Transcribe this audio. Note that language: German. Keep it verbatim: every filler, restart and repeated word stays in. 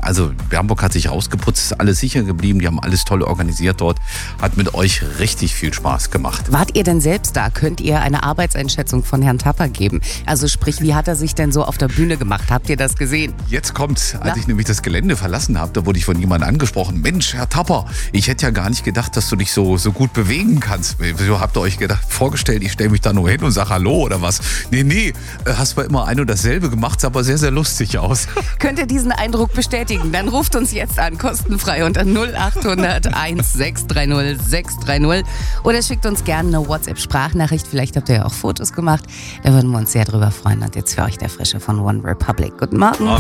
Also Bernburg hat sich rausgeputzt, ist alles sicher geblieben, die haben alles toll organisiert dort. Hat mit euch richtig viel Spaß gemacht. Wart ihr denn selbst da? Könnt ihr eine Arbeitseinschätzung von Herrn Tapper geben? Also sprich, wie hat er sich denn so auf der Bühne gemacht? Habt ihr das gesehen? Jetzt kommt, als Na? ich nämlich das Gelände verlassen habe, da wurde ich von jemandem angesprochen. Mensch, Herr Tapper, ich hätte ja gar nicht gedacht, dass du dich so, so gut bewegen kannst. Wieso habt ihr euch gedacht, vorgestellt, ich stelle mich da nur hin und sage Hallo oder was? Nee, nee, hast zwar immer ein und dasselbe gemacht, sah aber sehr, sehr lustig aus. Könnt ihr diesen Eindruck bestätigen? Dann ruft uns jetzt an, kostenfrei unter null acht hundert eins sechs drei null sechs drei null oder schickt uns gerne eine WhatsApp-Sprachnachricht. Vielleicht habt ihr ja auch Fotos gemacht. Da würden wir uns sehr drüber freuen. Und jetzt für euch der Frische von One Republic. Guten Morgen.